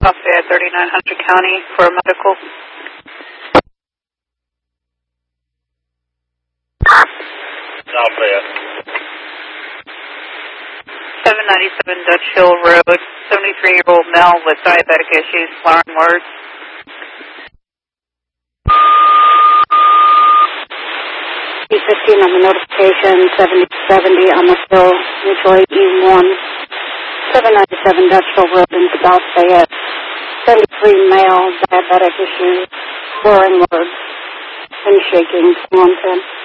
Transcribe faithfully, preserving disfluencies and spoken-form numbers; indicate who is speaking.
Speaker 1: Lafayette, thirty-nine hundred County for a medical.
Speaker 2: Lafayette.
Speaker 1: seven ninety-seven Dutch Hill Road, seventy-three-year-old male with diabetic issues, slurring words.
Speaker 3: E fifteen on the notification, seventy seventy on the hill, mutual E one, seven ninety-seven Dutch Hill Road in South Fayette, seventy-three male, diabetic issues, slurring words, and shaking, one ten.